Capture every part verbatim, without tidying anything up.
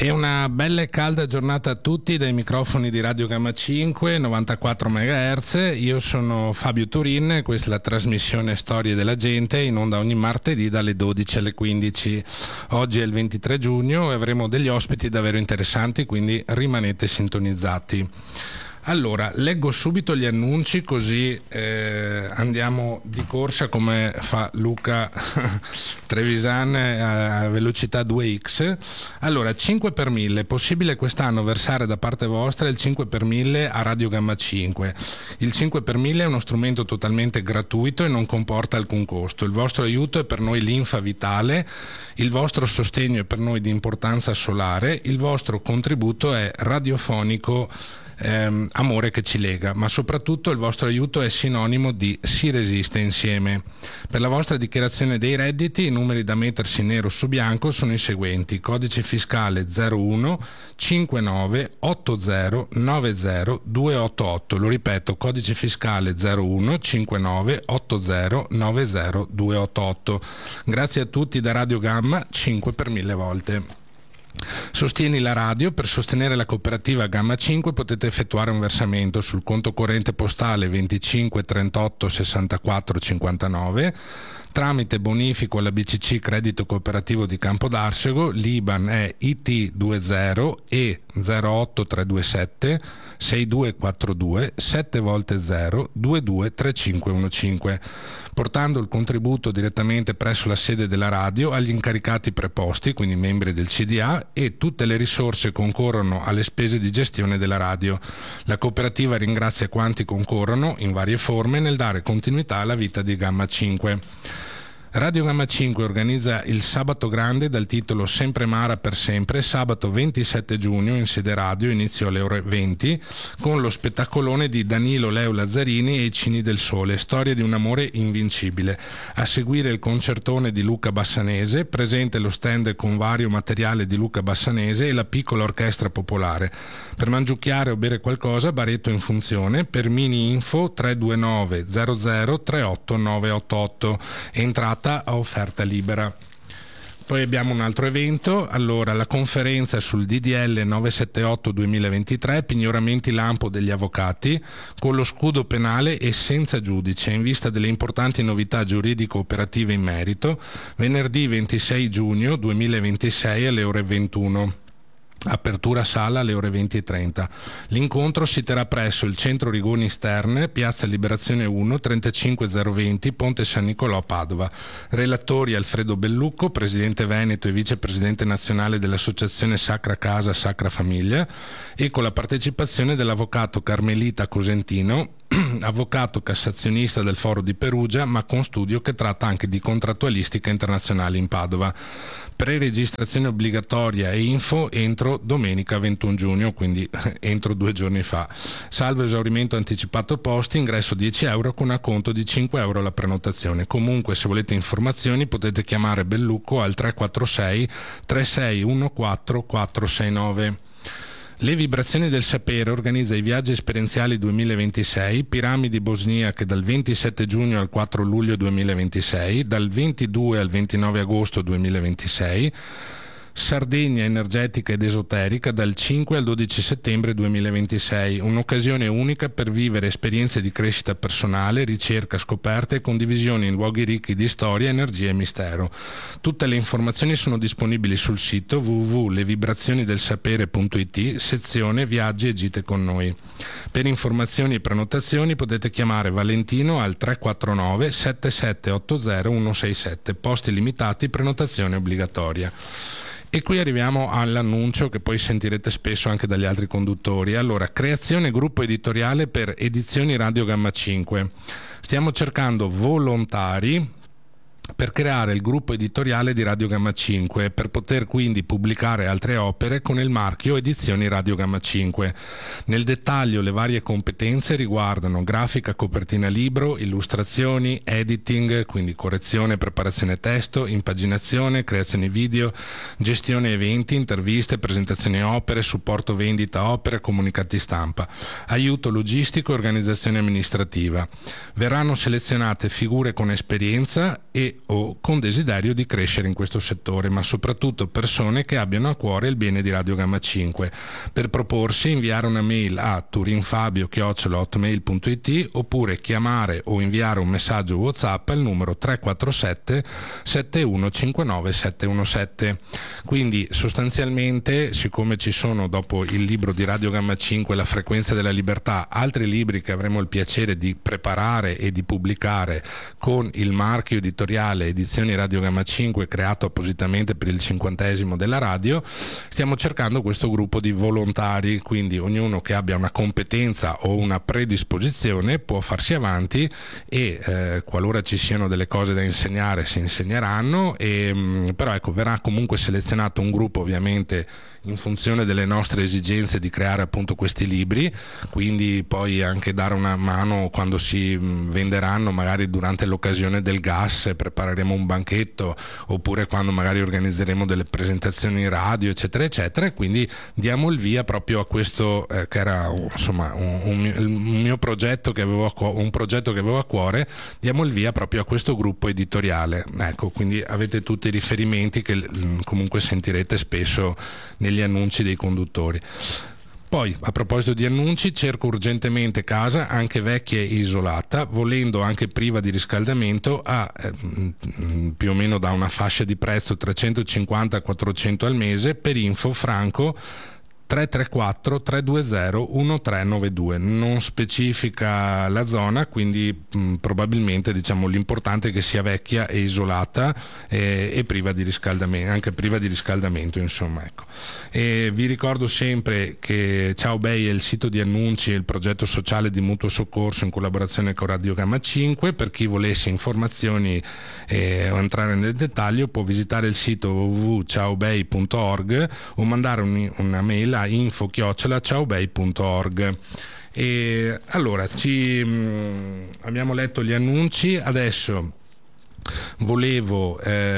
E una bella e calda giornata a tutti dai microfoni di Radio Gamma cinque, novantaquattro megahertz. Io sono Fabio Turin e questa è la trasmissione Storie della Gente, in onda ogni martedì dalle dodici alle quindici. Oggi è il ventitré giugno e avremo degli ospiti davvero interessanti, quindi rimanete sintonizzati. Allora, leggo subito gli annunci così eh, andiamo di corsa come fa Luca Trevisan a velocità due x. Allora, cinque per mille, possibile quest'anno versare da parte vostra il cinque per mille a Radio Gamma cinque. Il cinque per mille è uno strumento totalmente gratuito e non comporta alcun costo. Il vostro aiuto è per noi linfa vitale, il vostro sostegno è per noi di importanza solare, il vostro contributo è radiofonico, Ehm, amore che ci lega, ma soprattutto il vostro aiuto è sinonimo di si resiste insieme. Per la vostra dichiarazione dei redditi i numeri da mettersi nero su bianco sono i seguenti: codice fiscale zero uno cinquantanove ottanta novanta duecentottantotto. Lo ripeto, codice fiscale zero uno cinquantanove ottanta novanta duecentottantotto. Grazie a tutti da Radio Gamma cinque per mille volte. Sostieni la radio. Per sostenere la cooperativa Gamma cinque potete effettuare un versamento sul conto corrente postale venticinque trentotto sessantaquattro cinquantanove tramite bonifico alla B C C Credito Cooperativo di Campodarsego. L'I B A N è I T venti E zero otto tre due sette sei due quattro due sette volte zero due due tre cinque uno cinque, portando il contributo direttamente presso la sede della radio agli incaricati preposti, quindi membri del C D A, e tutte le risorse concorrono alle spese di gestione della radio. La cooperativa ringrazia quanti concorrono in varie forme nel dare continuità alla vita di Gamma cinque. Radio Gamma cinque organizza il Sabato Grande dal titolo Sempre Mara per sempre, sabato ventisette giugno in sede radio, inizio alle ore venti, con lo spettacolone di Danilo Leo Lazzarini e i Cini del Sole, storia di un amore invincibile. A seguire il concertone di Luca Bassanese, presente lo stand con vario materiale di Luca Bassanese e la piccola orchestra popolare. Per mangiucchiare o bere qualcosa, baretto in funzione. Per mini info tre due nove zero zero tre otto nove otto otto, entrata a offerta libera. Poi abbiamo un altro evento, allora la conferenza sul D D L novecentosettantotto duemilaventitré, pignoramenti lampo degli avvocati, con lo scudo penale e senza giudice, in vista delle importanti novità giuridico-operative in merito, venerdì ventisei giugno duemilaventisei alle ore ventuno. Apertura sala alle ore venti e trenta. L'incontro si terrà presso il Centro Rigoni Stern, Piazza Liberazione uno, trentacinque zero venti, Ponte San Nicolò a Padova. Relatori Alfredo Bellucco, presidente veneto e vicepresidente nazionale dell'associazione Sacra Casa Sacra Famiglia, e con la partecipazione dell'avvocato Carmelita Cosentino, avvocato cassazionista del Foro di Perugia, ma con studio che tratta anche di contrattualistica internazionale in Padova. Pre-registrazione obbligatoria e info entro domenica ventuno giugno, quindi entro due giorni fa. Salvo esaurimento anticipato posti, ingresso dieci euro con acconto di cinque euro la prenotazione. Comunque, se volete informazioni potete chiamare Bellucco al tre quattro sei tre sei uno quattro quattro sei nove. Le Vibrazioni del Sapere organizza i viaggi esperienziali duemilaventisei, piramidi bosniache dal ventisette giugno al quattro luglio duemilaventisei, dal ventidue al ventinove agosto duemilaventisei, Sardegna energetica ed esoterica dal cinque al dodici settembre duemilaventisei, un'occasione unica per vivere esperienze di crescita personale, ricerca, scoperta e condivisione in luoghi ricchi di storia, energia e mistero. Tutte le informazioni sono disponibili sul sito w w w punto le vibrazioni del sapere punto i t, sezione viaggi e gite con noi. Per informazioni e prenotazioni potete chiamare Valentino al tre quattro nove sette sette otto zero uno sei sette, posti limitati, prenotazione obbligatoria. E qui arriviamo all'annuncio che poi sentirete spesso anche dagli altri conduttori. Allora, creazione gruppo editoriale per Edizioni Radio Gamma cinque. Stiamo cercando volontari per creare il gruppo editoriale di Radio Gamma cinque, per poter quindi pubblicare altre opere con il marchio Edizioni Radio Gamma cinque. Nel dettaglio le varie competenze riguardano grafica, copertina libro, illustrazioni, editing, quindi correzione, preparazione testo, impaginazione, creazione video, gestione eventi, interviste, presentazioni opere, supporto vendita opere, comunicati stampa, aiuto logistico e organizzazione amministrativa. Verranno selezionate figure con esperienza e e o con desiderio di crescere in questo settore, ma soprattutto persone che abbiano a cuore il bene di Radio Gamma cinque. Per proporsi, inviare una mail a turinfabio chiocciola hotmail punto it oppure chiamare o inviare un messaggio WhatsApp al numero tre quattro sette sette uno cinque nove sette uno sette. Quindi sostanzialmente, siccome ci sono dopo il libro di Radio Gamma cinque, La frequenza della libertà, altri libri che avremo il piacere di preparare e di pubblicare con il marchio editoriale Edizioni Radio Gamma cinque, creato appositamente per il cinquantesimo della radio, stiamo cercando questo gruppo di volontari, quindi ognuno che abbia una competenza o una predisposizione può farsi avanti e eh, qualora ci siano delle cose da insegnare si insegneranno, e, mh, però ecco, verrà comunque selezionato un gruppo ovviamente in funzione delle nostre esigenze di creare appunto questi libri, quindi poi anche dare una mano quando si venderanno, magari durante l'occasione del gas prepareremo un banchetto, oppure quando magari organizzeremo delle presentazioni in radio eccetera eccetera, quindi diamo il via proprio a questo eh, che era insomma un, un, un mio progetto che avevo a cuore, un progetto che avevo a cuore, diamo il via proprio a questo gruppo editoriale. Ecco, quindi avete tutti i riferimenti che comunque sentirete spesso negli annunci dei conduttori. Poi, a proposito di annunci, cerco urgentemente casa, anche vecchia e isolata, volendo anche priva di riscaldamento, a eh, più o meno da una fascia di prezzo trecentocinquanta quattrocento al mese. Per info franco tre tre quattro tre due zero uno tre nove due. Non specifica la zona, quindi mh, probabilmente diciamo l'importante è che sia vecchia e isolata e, e priva di riscaldamento, anche priva di riscaldamento insomma, ecco. E vi ricordo sempre che Ciao Bei è il sito di annunci e il progetto sociale di mutuo soccorso in collaborazione con Radio Gamma cinque. Per chi volesse informazioni eh, o entrare nel dettaglio può visitare il sito w w w punto ciaobei punto org o mandare un, una mail a info chiocciola ciaobei punto org. E allora ci mh, abbiamo letto gli annunci, adesso volevo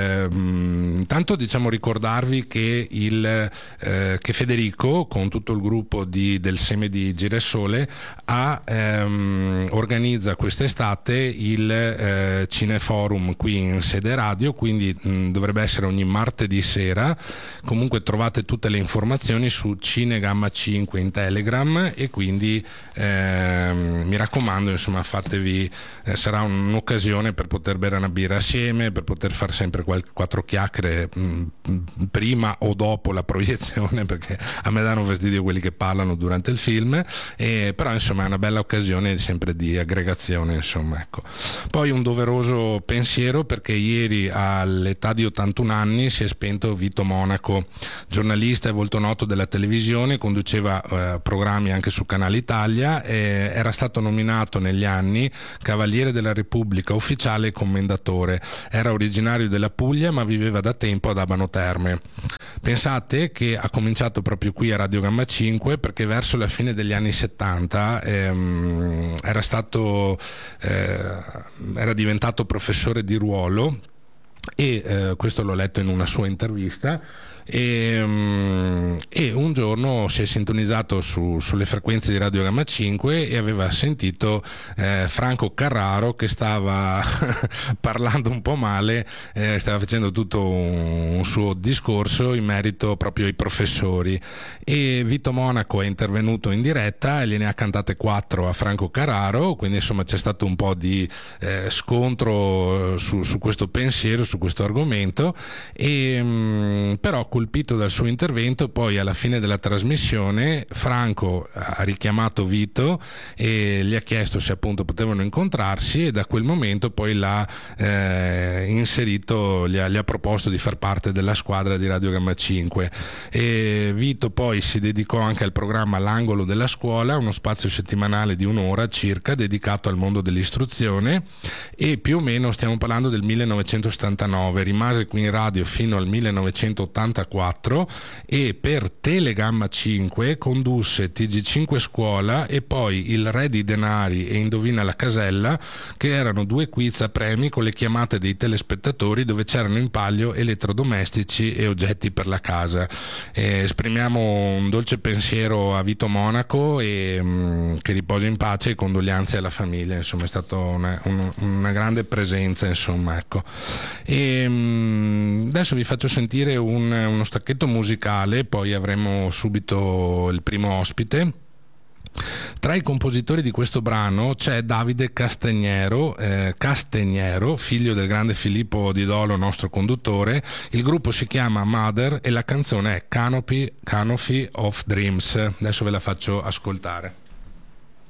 ehm, intanto diciamo ricordarvi che, il, eh, che Federico con tutto il gruppo di, del Seme di Girasole ha, ehm, organizza quest'estate il eh, Cineforum qui in sede radio, quindi mh, dovrebbe essere ogni martedì sera. Comunque trovate tutte le informazioni su Cinegamma cinque in Telegram e quindi ehm, mi raccomando insomma fatevi, eh, sarà un'occasione per poter bere una birra assieme, per poter fare sempre qual- quattro chiacchiere mh, prima o dopo la proiezione, perché a me danno fastidio quelli che parlano durante il film, e, però insomma è una bella occasione sempre di aggregazione insomma, ecco. Poi un doveroso pensiero perché ieri all'età di ottantuno anni si è spento Vito Monaco, giornalista e volto noto della televisione, conduceva eh, programmi anche su Canale Italia e era stato nominato negli anni Cavaliere della Repubblica ufficiale e commendatore. Era originario della Puglia ma viveva da tempo ad Abano Terme. Pensate che ha cominciato proprio qui a Radio Gamma cinque perché verso la fine degli anni settanta ehm, era stato eh, era diventato professore di ruolo e eh, questo l'ho letto in una sua intervista. E, um, e un giorno si è sintonizzato su, sulle frequenze di Radio Gamma cinque e aveva sentito eh, Franco Carraro che stava parlando un po' male, eh, stava facendo tutto un, un suo discorso in merito proprio ai professori, e Vito Monaco è intervenuto in diretta e gliene ha cantate quattro a Franco Carraro, quindi insomma c'è stato un po' di eh, scontro su, su questo pensiero, su questo argomento, e, um, però colpito dal suo intervento, poi alla fine della trasmissione Franco ha richiamato Vito e gli ha chiesto se appunto potevano incontrarsi, e da quel momento poi l'ha eh, inserito, gli ha, gli ha proposto di far parte della squadra di Radio Gamma cinque, e Vito poi si dedicò anche al programma L'Angolo della Scuola, uno spazio settimanale di un'ora circa dedicato al mondo dell'istruzione, e più o meno stiamo parlando del millenovecentosettantanove. novantanove, rimase qui in radio fino al millenovecentottantaquattro e per Telegamma cinque condusse T G cinque Scuola e poi Il Re di Denari e Indovina la Casella, che erano due quiz a premi con le chiamate dei telespettatori dove c'erano in palio elettrodomestici e oggetti per la casa. Eh, esprimiamo un dolce pensiero a Vito Monaco e mh, che riposi in pace, e condoglianze alla famiglia. Insomma, è stata una, una, una grande presenza, insomma, ecco. E mh, adesso vi faccio sentire un, uno stacchetto musicale, poi avremo subito il primo ospite. Tra i compositori di questo brano c'è Davide Castagnero, eh, Castagnero, figlio del grande Filippo Di Dolo, nostro conduttore. Il gruppo si chiama Mother e la canzone è Canopy, Canopy of Dreams. Adesso ve la faccio ascoltare.